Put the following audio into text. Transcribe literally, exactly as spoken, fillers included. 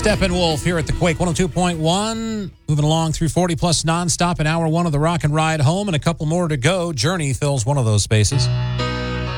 Steppenwolf here at the Quake one oh two point one. Moving along through forty plus nonstop in hour one of the Rock and Ride home, and a couple more to go. Journey fills one of those spaces.